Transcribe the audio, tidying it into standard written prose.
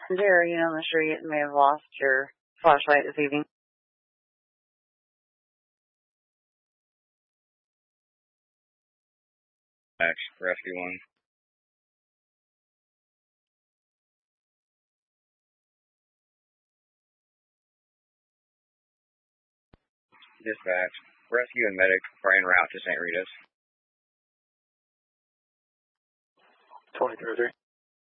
Jerry, you on the street and may have lost your flashlight this evening. Rescue 1. Dispatch. Rescue and medic are en route to St. Rita's. 2033.